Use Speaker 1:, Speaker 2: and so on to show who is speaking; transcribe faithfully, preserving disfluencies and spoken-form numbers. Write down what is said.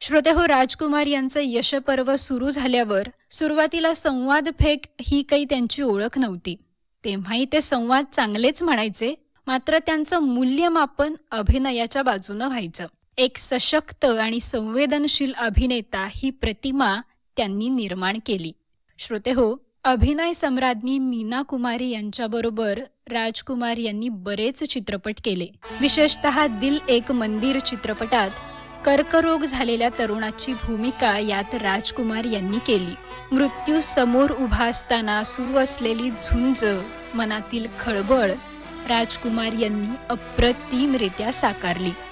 Speaker 1: श्रोते हो, राजकुमार यांचं यशपर्व सुरू झाल्यावर सुरुवातीला संवाद फेक ही काही त्यांची ओळख नव्हती. तेव्हाही ते संवाद चांगलेच म्हणायचे, मात्र त्यांचं मूल्यमापन अभिनयाच्या बाजूनं व्हायचं. एक सशक्त आणि संवेदनशील अभिनेता ही प्रतिमा त्यांनी निर्माण केली. श्रोते हो, अभिनय सम्राज्ञी मीना कुमारी यांच्याबरोबर राजकुमार यांनी बरेच चित्रपट केले. विशेषतः दिल एक मंदिर चित्रपटात कर्करोग झालेल्या तरुणाची भूमिका यात राजकुमार यांनी केली. मृत्यू समोर उभा असताना सुरू असलेली झुंज, मनातील खळबळ राजकुमार यांनी अप्रतिमरित्या साकारली.